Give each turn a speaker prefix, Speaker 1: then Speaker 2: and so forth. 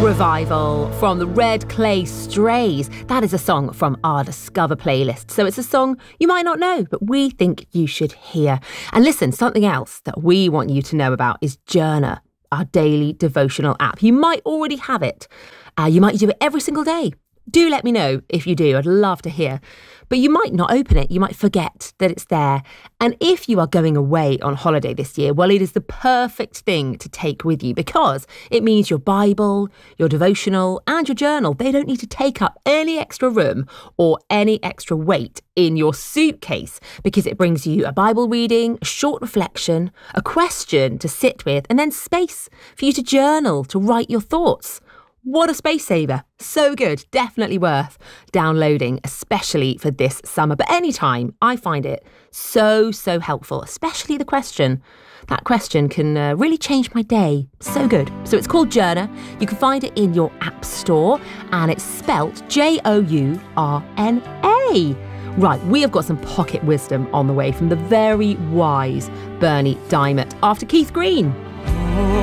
Speaker 1: Revival from the Red Clay Strays. That is a song from our Discover playlist. So it's a song you might not know, but we think you should hear. And listen, something else that we want you to know about is Journer, our daily devotional app. You might already have it. You might do it every single day. Do let me know if you do. I'd love to hear. But you might not open it. You might forget that it's there. And if you are going away on holiday this year, well, it is the perfect thing to take with you because it means your Bible, your devotional and your journal, they don't need to take up any extra room or any extra weight in your suitcase because it brings you a Bible reading, a short reflection, a question to sit with, and then space for you to journal, to write your thoughts. What a space saver. So good. Definitely worth downloading, especially for this summer. But anytime, I find it so helpful, especially the question. That question can really change my day. So good. So it's called Journer. You can find it in your app store and it's spelt Journa. Right, we have got some pocket wisdom on the way from the very wise Bernie Diamond after Keith Green.